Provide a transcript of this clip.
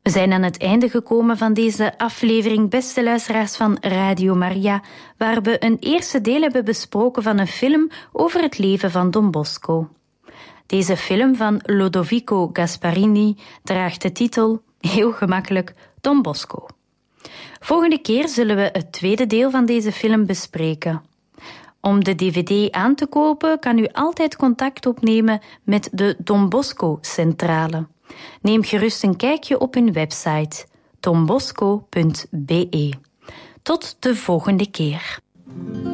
We zijn aan het einde gekomen van deze aflevering, beste luisteraars van Radio Maria, waar we een eerste deel hebben besproken van een film over het leven van Don Bosco. Deze film van Lodovico Gasparini draagt de titel, heel gemakkelijk, Don Bosco. Volgende keer zullen we het tweede deel van deze film bespreken. Om de dvd aan te kopen kan u altijd contact opnemen met de Don Bosco Centrale. Neem gerust een kijkje op hun website donbosco.be. Tot de volgende keer.